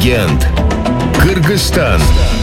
легенд. Кыргызстан.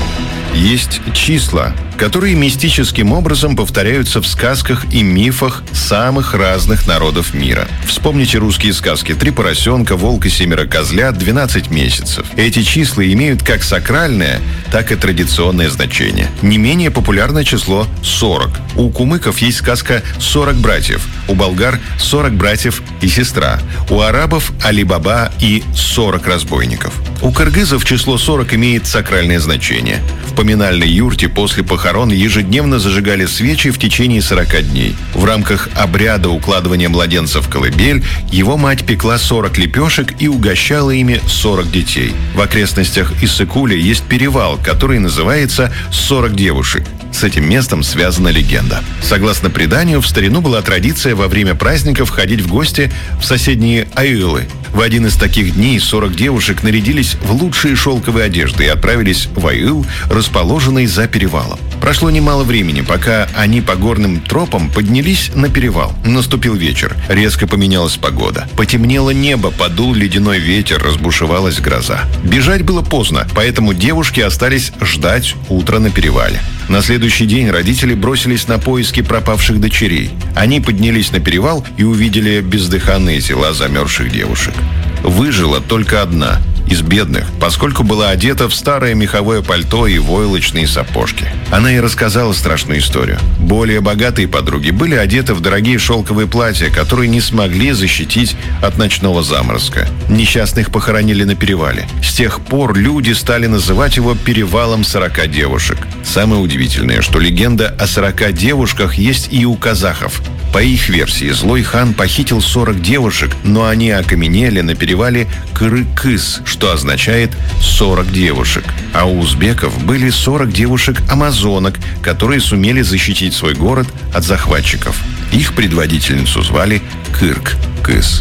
Есть числа, которые мистическим образом повторяются в сказках и мифах самых разных народов мира. Вспомните русские сказки: «Три поросенка», «Волк и 7 козлят», «12 месяцев». Эти числа имеют как сакральное, так и традиционное значение. Не менее популярное число 40. У кумыков есть сказка «40 братьев», у болгар «40 братьев и сестра», у арабов «Али-Баба» и «40 разбойников». У кыргызов число 40 имеет сакральное значение. В поминальной юрте после похорон ежедневно зажигали свечи в течение 40 дней. В рамках обряда укладывания младенца в колыбель его мать пекла 40 лепешек и угощала ими 40 детей. В окрестностях Иссык-Куля есть перевал, который называется «40 девушек». С этим местом связана легенда. Согласно преданию, в старину была традиция во время праздников ходить в гости в соседние аилы. В один из таких дней 40 девушек нарядились в лучшие шелковые одежды и отправились в аил, расположенный за перевалом. Прошло немало времени, пока они по горным тропам поднялись на перевал. Наступил вечер. Резко поменялась погода. Потемнело небо, подул ледяной ветер, разбушевалась гроза. Бежать было поздно, поэтому девушки остались ждать утра на перевале. На следующий день родители бросились на поиски пропавших дочерей. Они поднялись на перевал и увидели бездыханные тела замерзших девушек. Выжила только одна из бедных, поскольку была одета в старое меховое пальто и войлочные сапожки. Она и рассказала страшную историю. Более богатые подруги были одеты в дорогие шелковые платья, которые не смогли защитить от ночного заморозка. Несчастных похоронили на перевале. С тех пор люди стали называть его «перевалом 40 девушек». Самое удивительное, что легенда о 40 девушках есть и у казахов. По их версии, злой хан похитил 40 девушек, но они окаменели на перевале Кыры-Кыз, что означает 40 девушек. А у узбеков были 40 девушек-амазонок, которые сумели защитить свой город от захватчиков. Их предводительницу звали Кырк-Кыз.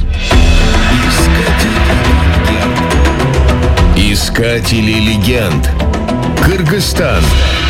Искатели легенд. Кыргызстан.